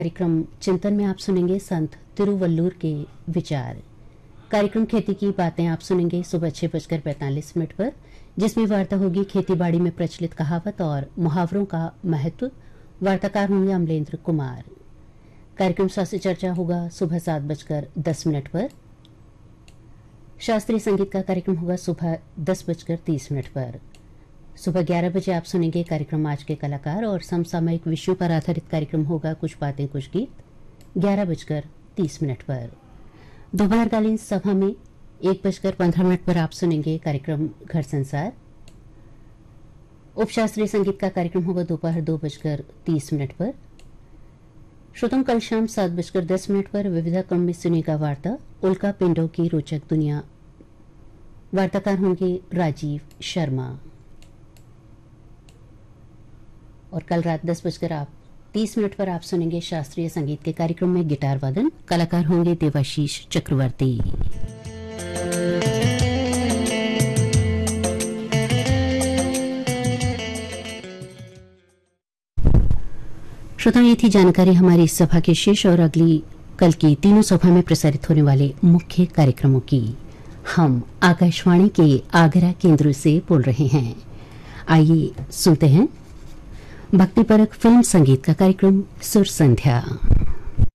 कार्यक्रम चिंतन में आप सुनेंगे संत तिरुवल्लुर के विचार। कार्यक्रम खेती की बातें आप सुनेंगे सुबह 6:45 पर, जिसमें वार्ता होगी खेती बाड़ी में प्रचलित कहावत और मुहावरों का महत्व। वार्ताकार होंगे अमलेंद्र कुमार। कार्यक्रम स्वास्थ्य चर्चा होगा सुबह 7:10 पर। शास्त्रीय संगीत का कार्यक्रम होगा सुबह 10:30 पर। सुबह 11 बजे आप सुनेंगे कार्यक्रम आज के कलाकार और समसामयिक विषयों पर आधारित कार्यक्रम होगा कुछ बातें कुछ गीत 11:30 पर। दोपहरकालीन सभा में 1:15 पर आप सुनेंगे कार्यक्रम घर संसार। उपशास्त्रीय संगीत का कार्यक्रम होगा दोपहर 2:30 पर। श्रोताओं कल शाम 7:10 पर विविधा क्रम में सुनेगा वार्ता उल्का पिंडों की रोचक दुनिया। वार्ताकार होंगे राजीव शर्मा। और कल रात 10:30 पर आप सुनेंगे शास्त्रीय संगीत के कार्यक्रम में गिटार वादन। कलाकार होंगे देवाशीष चक्रवर्ती। श्रोताओं ये थी जानकारी हमारी इस सभा के शेष और अगली कल की तीनों सभा में प्रसारित होने वाले मुख्य कार्यक्रमों की। हम आकाशवाणी के आगरा केंद्र से बोल रहे हैं। आइए सुनते हैं भक्तिपरक फिल्म संगीत का कार्यक्रम सुर संध्या।